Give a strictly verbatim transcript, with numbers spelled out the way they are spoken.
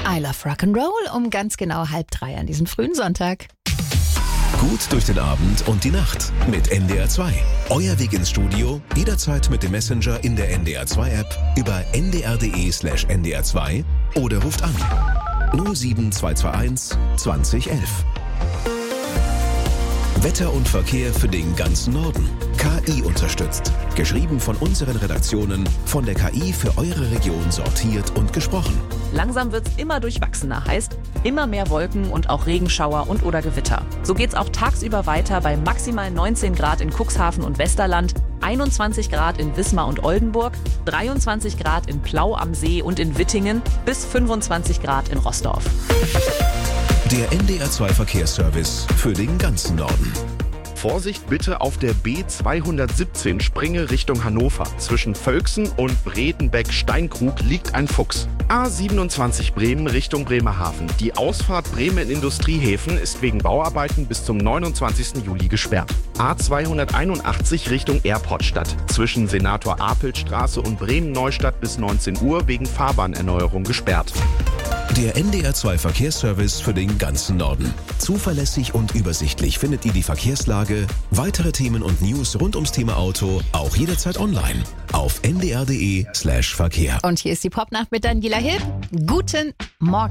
I Love Rock'n'Roll um ganz genau halb drei an diesem frühen Sonntag. Gut durch den Abend und die Nacht mit N D R zwei. Euer Weg ins Studio, jederzeit mit dem Messenger in der N D R zwei App über n d r punkt d e slash n d r zwei oder ruft an null sieben zwei zwei eins zwanzig elf. Wetter und Verkehr für den ganzen Norden. K I unterstützt. Geschrieben von unseren Redaktionen, von der K I für eure Region sortiert und gesprochen. Langsam wird's immer durchwachsener, heißt immer mehr Wolken und auch Regenschauer und oder Gewitter. So geht's auch tagsüber weiter bei maximal neunzehn Grad in Cuxhaven und Westerland, einundzwanzig Grad in Wismar und Oldenburg, dreiundzwanzig Grad in Plau am See und in Wittingen bis fünfundzwanzig Grad in Roßdorf. Der N D R zwei Verkehrsservice für den ganzen Norden. Vorsicht bitte auf der B zweihundertsiebzehn Springe Richtung Hannover. Zwischen Völksen und Bredenbeck-Steinkrug liegt ein Fuchs. A siebenundzwanzig Bremen Richtung Bremerhaven. Die Ausfahrt Bremen Industriehäfen ist wegen Bauarbeiten bis zum neunundzwanzigsten Juli gesperrt. A zweihunderteinundachtzig Richtung Airportstadt. Zwischen Senator-Apelt-Straße und Bremen-Neustadt bis neunzehn Uhr wegen Fahrbahnerneuerung gesperrt. Der N D R zwei Verkehrsservice für den ganzen Norden. Zuverlässig und übersichtlich findet ihr die Verkehrslage, weitere Themen und News rund ums Thema Auto auch jederzeit online auf n d r punkt d e slash Verkehr. Und hier ist die Popnacht mit Daniela Hill. Guten Morgen.